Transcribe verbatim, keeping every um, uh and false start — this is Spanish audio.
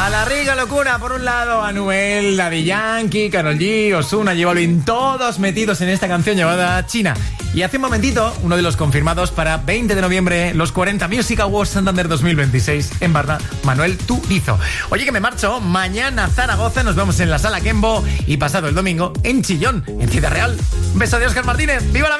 A la rica locura, por un lado, Anuel, Daddy Yankee, Karol G, Ozuna, J Balvin, todos metidos en esta canción llamada China. Y hace un momentito, uno de los confirmados para veinte de noviembre, los cuarenta Music Awards Santander dos mil veintiséis en Barna, Manuel Turizo. Oye, que me marcho, mañana Zaragoza, nos vemos en la Sala Kembo y pasado el domingo en Chillón, en Ciudad Real. Un beso de Óscar Martínez, ¡viva la vida!